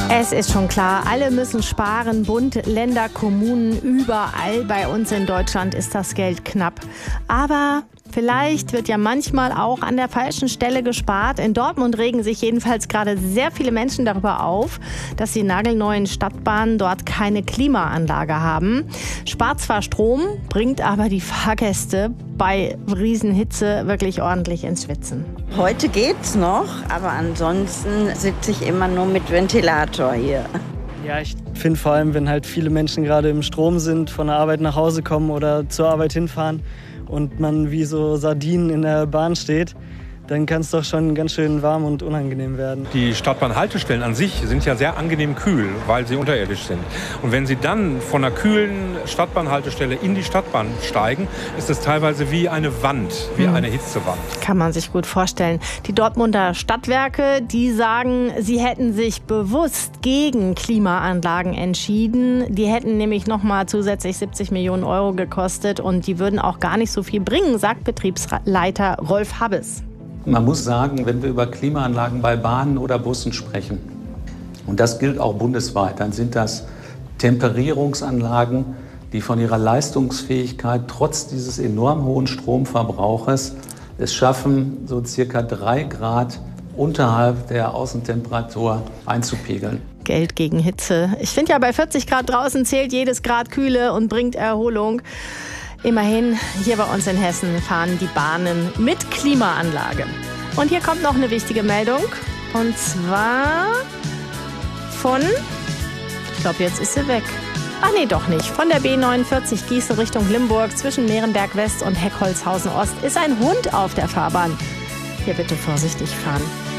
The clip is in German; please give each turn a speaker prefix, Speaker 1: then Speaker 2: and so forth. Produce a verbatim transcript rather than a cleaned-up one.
Speaker 1: Es ist schon klar, alle müssen sparen. Bund, Länder, Kommunen, überall bei uns in Deutschland ist das Geld knapp. Aber vielleicht wird ja manchmal auch an der falschen Stelle gespart. In Dortmund regen sich jedenfalls gerade sehr viele Menschen darüber auf, dass die nagelneuen Stadtbahnen dort keine Klimaanlage haben. Spart zwar Strom, bringt aber die Fahrgäste bei Riesenhitze wirklich ordentlich ins Schwitzen.
Speaker 2: Heute geht's noch, aber ansonsten sitze ich immer nur mit Ventilator hier.
Speaker 3: Ja, ich finde vor allem, wenn halt viele Menschen gerade im Strom sind, von der Arbeit nach Hause kommen oder zur Arbeit hinfahren und man wie so Sardinen in der Bahn steht, dann kann es doch schon ganz schön warm und unangenehm werden.
Speaker 4: Die Stadtbahnhaltestellen an sich sind ja sehr angenehm kühl, weil sie unterirdisch sind. Und wenn Sie dann von einer kühlen Stadtbahnhaltestelle in die Stadtbahn steigen, ist es teilweise wie eine Wand, wie eine Hitzewand.
Speaker 1: Kann man sich gut vorstellen. Die Dortmunder Stadtwerke, die sagen, sie hätten sich bewusst gegen Klimaanlagen entschieden. Die hätten nämlich nochmal zusätzlich siebzig Millionen Euro gekostet und die würden auch gar nicht so viel bringen, sagt Betriebsleiter Rolf Habes.
Speaker 5: Man muss sagen, wenn wir über Klimaanlagen bei Bahnen oder Bussen sprechen, und das gilt auch bundesweit, dann sind das Temperierungsanlagen, die von ihrer Leistungsfähigkeit trotz dieses enorm hohen Stromverbrauches es schaffen, so circa drei Grad unterhalb der Außentemperatur einzupegeln.
Speaker 1: Geld gegen Hitze. Ich finde ja, bei vierzig Grad draußen zählt jedes Grad Kühle und bringt Erholung. Immerhin, hier bei uns in Hessen fahren die Bahnen mit Klimaanlage. Und hier kommt noch eine wichtige Meldung. Und zwar von, ich glaube, jetzt ist sie weg. Ach nee, doch nicht. Von der B neunundvierzig Gießen Richtung Limburg zwischen Mehrenberg West und Heckholzhausen Ost ist ein Hund auf der Fahrbahn. Hier bitte vorsichtig fahren.